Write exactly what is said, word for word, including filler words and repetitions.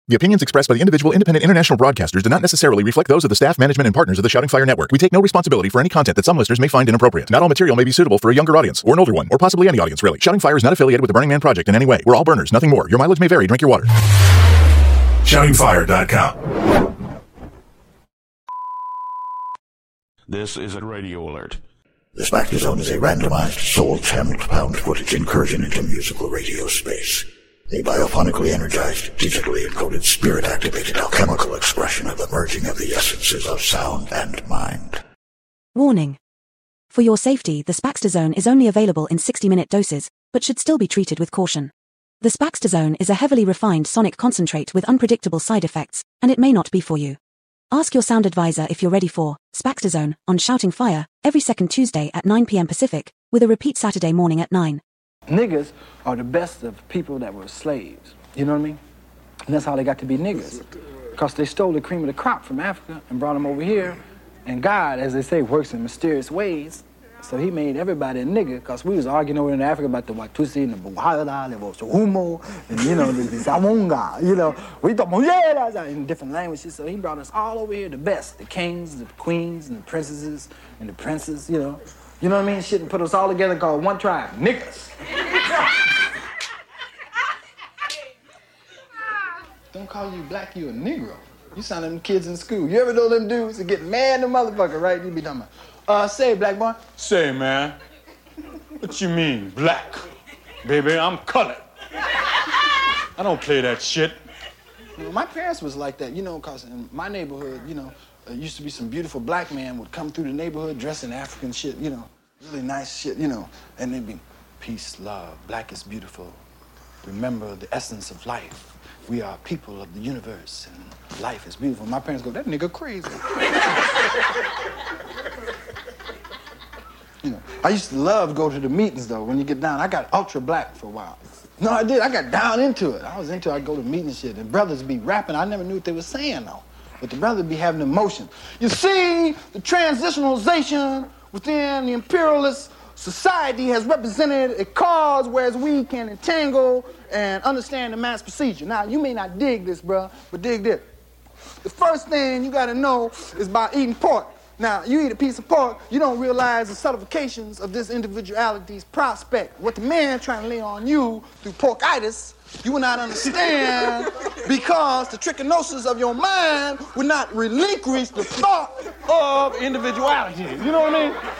The opinions expressed by the individual independent international broadcasters do not necessarily reflect those of the staff, management, and partners of the Shouting Fire Network. We take no responsibility for any content that some listeners may find inappropriate. Not all material may be suitable for a younger audience, or an older one, or possibly any audience, really. Shouting Fire is not affiliated with the Burning Man Project in any way. We're all burners, nothing more. Your mileage may vary. Drink your water. shouting fire dot com. This is a radio alert. The Spectre Zone is a randomized, soul-channeled found footage incursion into musical radio space. A biophonically energized, digitally encoded, spirit-activated alchemical expression of the merging of the essences of sound and mind. Warning. For your safety, the Spaxter Zone is only available in sixty-minute doses, but should still be treated with caution. The Spaxter Zone is a heavily refined sonic concentrate with unpredictable side effects, and it may not be for you. Ask your sound advisor if you're ready for Spaxter Zone on Shouting Fire every second Tuesday at nine p.m. Pacific, with a repeat Saturday morning at nine. Niggers are the best of people that were slaves. You know what I mean? And that's how they got to be niggers. Because they stole the cream of the crop from Africa and brought them over here. And God, as they say, works in mysterious ways. So he made everybody a nigger, because we was arguing over in Africa about the Watusi and the Buhada, the Wosuhumo, and, you know, the, the Zawonga, you know. We thought, yeah, in different languages. So he brought us all over here, the best, the kings, the queens, and the princesses, and the princes, you know. You know what I mean? Shit, and put us all together called one tribe, niggas. Don't call you black, you a Negro. You sound them kids in school. You ever know them dudes that get mad the motherfucker, right? You be talking about, uh, say, black boy. Say, man, what you mean, black? Baby, I'm colored. I don't play that shit. You know, my parents was like that, you know, because in my neighborhood, you know, uh, used to be some beautiful black man would come through the neighborhood dressed in African shit, you know, really nice shit, you know, and they'd be, peace, love, black is beautiful. Remember the essence of life. We are people of the universe, and life is beautiful. My parents go, that nigga crazy. You know, I used to love to go to the meetings, though, when you get down. I got ultra black for a while. No, I did. I got down into it. I was into it. I'd go to meetings and shit, and brothers be rapping. I never knew what they were saying, though. But the brothers be having emotion. You see, the transitionalization within the imperialist society has represented a cause whereas we can entangle and understand the mass procedure. Now, you may not dig this, bro, but dig this. The first thing you got to know is by eating pork. Now, you eat a piece of pork, you don't realize the subtleties of this individuality's prospect. What the man trying to lay on you through porkitis, you will not understand because the trichinosis of your mind will not relinquish the thought of individuality. You know what I mean?